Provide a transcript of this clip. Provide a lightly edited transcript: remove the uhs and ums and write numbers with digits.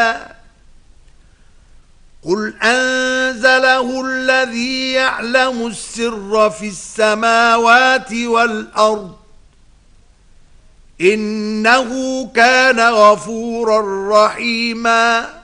حميدا قل أنزله الذي يعلم السر في السماوات والأرض إنه كان غفورا رحيما